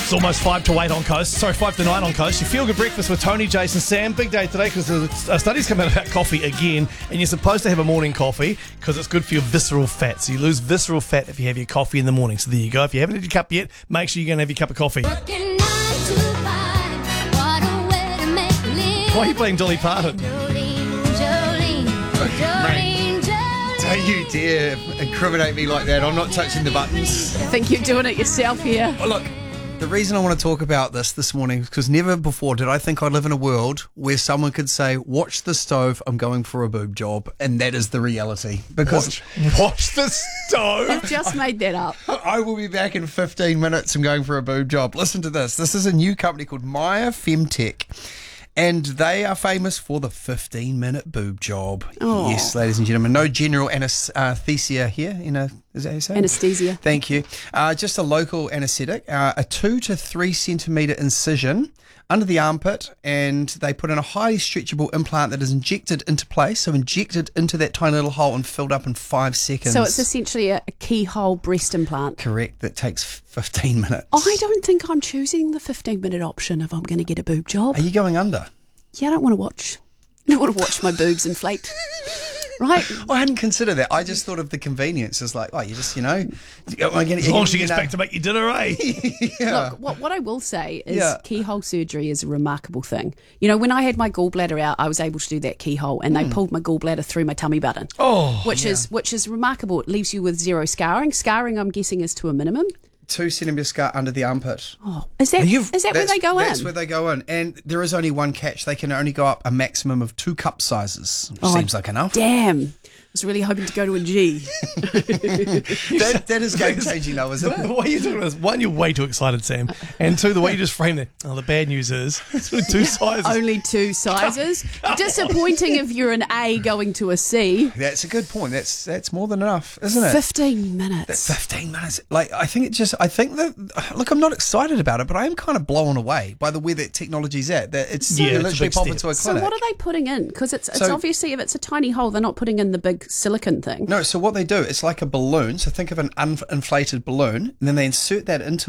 It's almost 5 to 8 on Coast. Sorry, 5 to 9 on Coast. You feel good breakfast with Tony, Jason, Sam. Big day today because the studies come out about coffee again, and you're supposed to have a morning coffee because it's good for your visceral fat. So you lose visceral fat if you have your coffee in the morning. So there you go. If you haven't had your cup yet, make sure you're going to have your cup of coffee. Why are you playing Dolly Parton? Don't you dare incriminate me like that. I'm not touching the buttons. I think you're doing it yourself here. Oh, look, the reason I want to talk about this morning is because never before did I think I'd live in a world where someone could say, watch the stove, I'm going for a boob job. And that is the reality. Because Watch the stove. I've just made that up. I will be back in 15 minutes. I'm going for a boob job. Listen to this. This is a new company called Maya Femtech. And they are famous for the 15-minute boob job. Oh. Yes, ladies and gentlemen. No general anesthesia here. Is that how you say it? Anesthesia. Thank you. Just a local anaesthetic. A 2 to 3 centimetre incision under the armpit, and they put in a highly stretchable implant that is injected into place. So injected into that tiny little hole and filled up in 5 seconds. So it's essentially a keyhole breast implant. Correct. That takes 15 minutes. I don't think I'm choosing the 15-minute option if I'm going to get a boob job. Are you going under? Yeah, I don't want to watch. I don't want to watch my boobs inflate. Right? I hadn't considered that. I just thought of the convenience as like, you just, As long as she gets back to make you dinner, eh? Yeah. Look, what I will say is keyhole surgery is a remarkable thing. You know, when I had my gallbladder out, I was able to do that keyhole, and they pulled my gallbladder through my tummy button. Which is remarkable. It leaves you with zero scarring. Scarring, I'm guessing, is to a minimum. 2 centimetre scar under the armpit. Oh, is that where they go in? That's where they go in. And there is only one catch. They can only go up a maximum of 2 cup sizes. Which seems like enough. Damn. I was really hoping to go to a G. that is game changing though, isn't it? The way you're talking about this, one, you're way too excited, Sam. And two, the way you just framed it. The bad news is it's only 2 sizes. Only 2 sizes. Disappointing if you're an A going to a C. That's a good point. That's more than enough, isn't it? 15 minutes. 15 minutes. Like, I think look, I'm not excited about it, but I am kind of blown away by the way that technology's at. That it's you literally pop into a clinic. So what are they putting in? Because it's obviously, if it's a tiny hole, they're not putting in the big silicone thing. No, so what they do, it's like a balloon. So think of an uninflated balloon, and then they insert that into